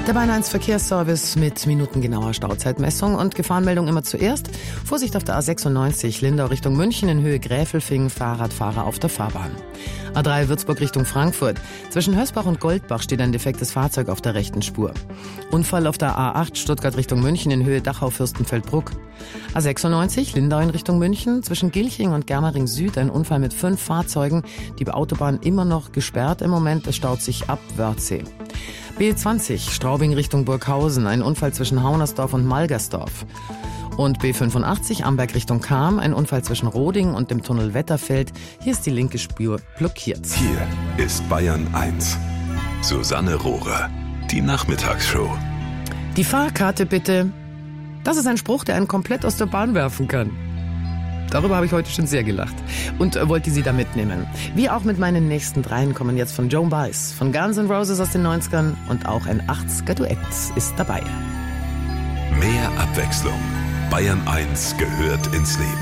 Der Bayern 1 Verkehrsservice mit minutengenauer Stauzeitmessung und Gefahrenmeldung immer zuerst. Vorsicht auf der A96 Lindau Richtung München in Höhe Gräfelfing, Fahrradfahrer auf der Fahrbahn. A3 Würzburg Richtung Frankfurt. Zwischen Hösbach und Goldbach steht ein defektes Fahrzeug auf der rechten Spur. Unfall auf der A8 Stuttgart Richtung München in Höhe Dachau-Fürstenfeldbruck. A96 Lindau in Richtung München. Zwischen Gilching und Germering Süd ein Unfall mit 5 Fahrzeugen. Die Autobahn immer noch gesperrt im Moment. Es staut sich ab Wörthsee. B20 Straubing Richtung Burghausen, ein Unfall zwischen Haunersdorf und Malgersdorf. Und B85 Amberg Richtung Cham, ein Unfall zwischen Roding und dem Tunnel Wetterfeld. Hier ist die linke Spur blockiert. Hier ist Bayern 1. Susanne Rohrer, die Nachmittagsshow. Die Fahrkarte bitte. Das ist ein Spruch, der einen komplett aus der Bahn werfen kann. Darüber habe ich heute schon sehr gelacht und wollte Sie da mitnehmen. Wie auch mit meinen nächsten dreien kommen jetzt von Joan Baez, von Guns N' Roses aus den 90ern und auch ein 80er-Duett ist dabei. Mehr Abwechslung. Bayern 1 gehört ins Leben.